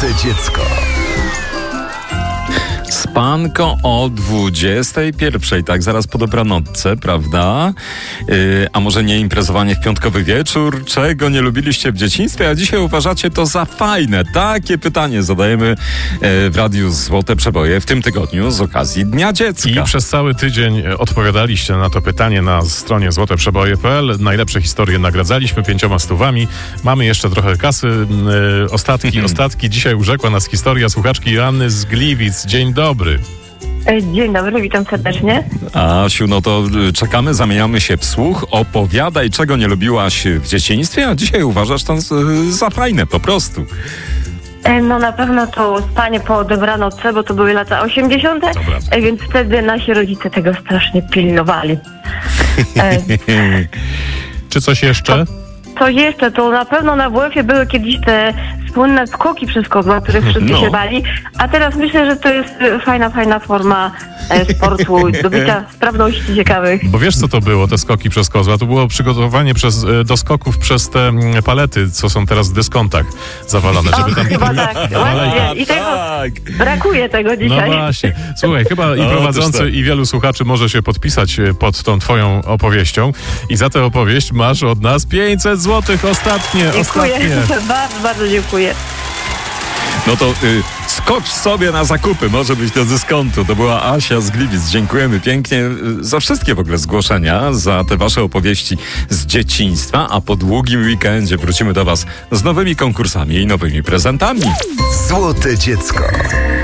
dziecko. Spanko o 21:00, tak zaraz po dobranocce, prawda? A może nie imprezowanie w piątkowy wieczór? Czego nie lubiliście w dzieciństwie, a dzisiaj uważacie to za fajne? Takie pytanie zadajemy w Radiu Złote Przeboje w tym tygodniu z okazji Dnia Dziecka. I przez cały tydzień odpowiadaliście na to pytanie na stronie złoteprzeboje.pl. Najlepsze historie nagradzaliśmy 5 stówami. Mamy jeszcze trochę kasy. Ostatki. Dzisiaj urzekła nas historia słuchaczki Joanny z Gliwic. Dzień dobry. Dzień dobry, witam serdecznie. Asiu, no to czekamy, zamieniamy się w słuch. Opowiadaj, czego nie lubiłaś w dzieciństwie, a dzisiaj uważasz to za fajne po prostu. No na pewno to spanie po dobranocce, bo to były lata 80., więc wtedy nasi rodzice tego strasznie pilnowali. Czy coś jeszcze? Co jeszcze, to na pewno na WF-ie były kiedyś te słynne skoki przez kozła, których wszyscy się bali, a teraz myślę, że to jest fajna forma sportu, do bycia sprawności ciekawych. Bo wiesz, co to było, te skoki przez kozła? To było przygotowanie do skoków przez te palety, co są teraz w dyskontach zawalone. Żeby tam... Chyba tak, właśnie. I tego brakuje tego dzisiaj. No właśnie. Słuchaj, chyba i prowadzący, i wielu słuchaczy może się podpisać pod tą twoją opowieścią. I za tę opowieść masz od nas 500 zł. Ostatnie. Bardzo dziękuję. No to skocz sobie na zakupy, może być do dyskontu. To była Asia z Gliwic. Dziękujemy pięknie za wszystkie w ogóle zgłoszenia, za te wasze opowieści z dzieciństwa, a po długim weekendzie wrócimy do was z nowymi konkursami i nowymi prezentami. Złote dziecko.